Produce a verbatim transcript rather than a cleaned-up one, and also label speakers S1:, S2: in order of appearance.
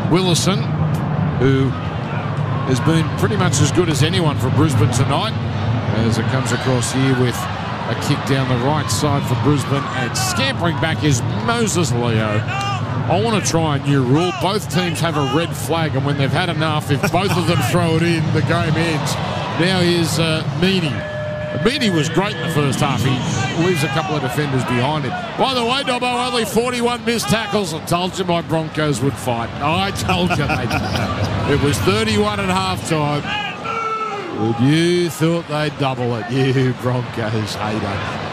S1: Willison, who has been pretty much as good as anyone for Brisbane tonight, as it comes across here with a kick down the right side for Brisbane, and scampering back is Moses Leo. I want to try a new rule. Both teams have a red flag, and when they've had enough, if both of them throw it in, the game ends. Now here's uh, Meaney. Meaney was great in the first half. He leaves a couple of defenders behind him. By the way, Dobbo, only forty-one missed tackles. I told you my Broncos would fight. I told you they It was thirty-one at half time. You thought they'd double it, you Broncos hater.